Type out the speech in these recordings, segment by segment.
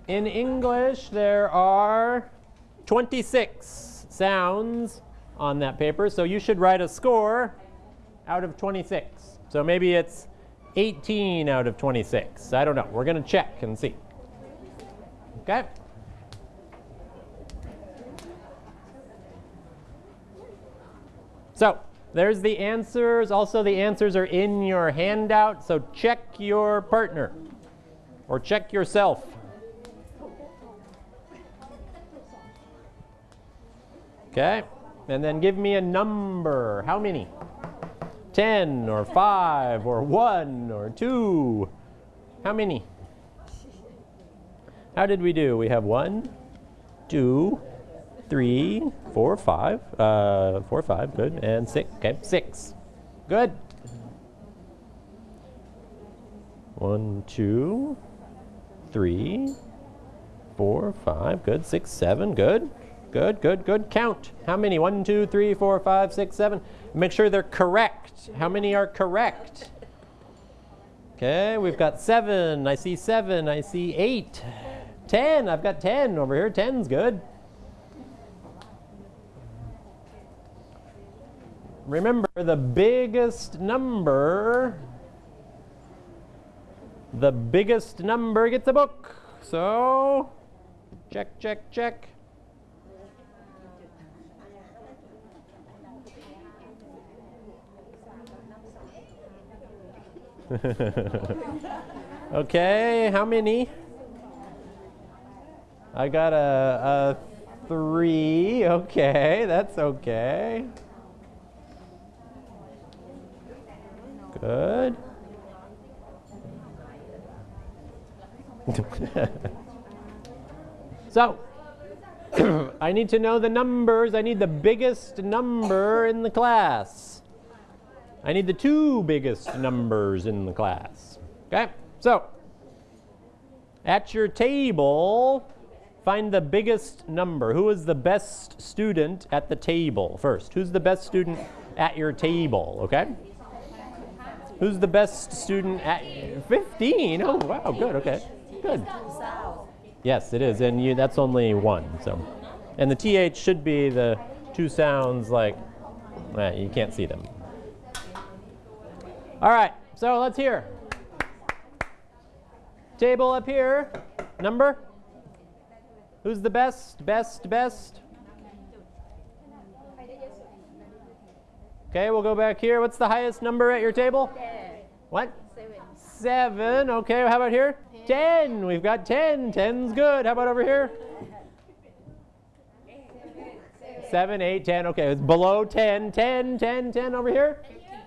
In English, there are 26 sounds on that paper, so you should write a score out of 26. So maybe it's 18 out of 26. I don't know. We're going to check and see. Okay? So there's the answers. Also, the answers are in your handout, so check your partner or check yourself. Okay, and then give me a number. How many? 10 or 5 or 1 or 2. How many? How did we do? We have 1, 2, 3, 4, 5. 4, 5, good. And 6. Okay, 6. Good. 1, 2, 3, 4, 5. Good. 6, 7. Good. Good, good, good. Count. How many? 1, 2, 3, 4, 5, 6, 7. Make sure they're correct. How many are correct? Okay, we've got 7. I see 7. I see 8. 10. I've got 10 over here. 10's good. Remember, the biggest number gets a book. So, check, check, check. Okay, how many? I got a 3. Okay, that's okay. Good. So, I need to know the numbers. I need the biggest number in the class. I need the 2 biggest numbers in the class. Okay, so at your table, find the biggest number. Who is the best student at the table first? Who's the best student at your table, okay? Who's the best student at 15? Oh, wow, good, okay, good. Yes, it is, and that's only 1, so. And the TH should be the 2 sounds like, you can't see them. All right, so let's hear. Table up here, number? Who's the best, best, best? Okay, we'll go back here. What's the highest number at your table? 10. What? 7. 7, okay, how about here? 10, we've got 10. 10's good. How about over here? 7, 8, 10, okay, it's below 10. 10, 10, 10 over here?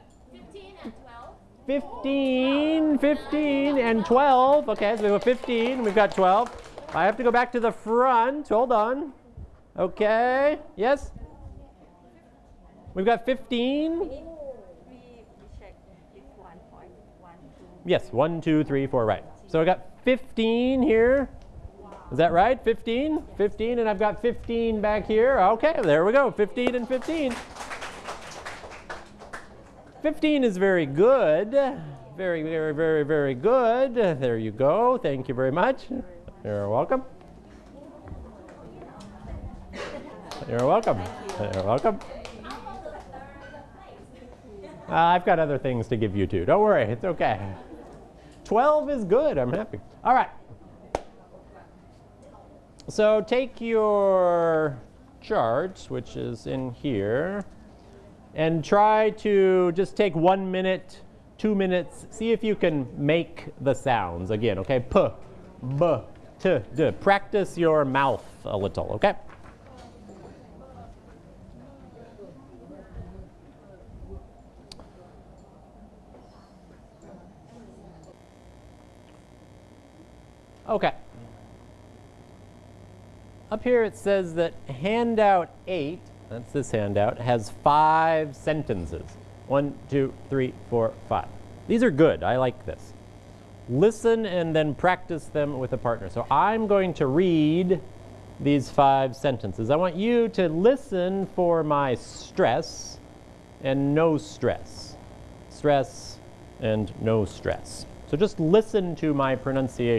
15, 15, and 12. Okay, so we have 15, we've got 12. I have to go back to the front. Hold on. Okay, yes? We've got 15. We check if 1 point, 1, 2. Yes, 1, 2, 3, 4, right. So I got 15 here. Is that right? 15? 15, and I've got 15 back here. Okay, there we go. 15 and 15. 15 is very good. Very, very, very, very good. There you go. Thank you very much. You're welcome. You're welcome. You're welcome. I've got other things to give you too. Don't worry. It's okay. 12 is good. I'm happy. All right. So take your chart, which is in here, and try to just take 1 minute, 2 minutes. See if you can make the sounds again, okay? P, b, t, d. Practice your mouth a little, okay? Okay. Up here it says that handout 8, that's this handout, has 5 sentences. 1, 2, 3, 4, 5. These are good. I like this. Listen and then practice them with a partner. So I'm going to read these 5 sentences. I want you to listen for my stress and no stress. Stress and no stress. So just listen to my pronunciation.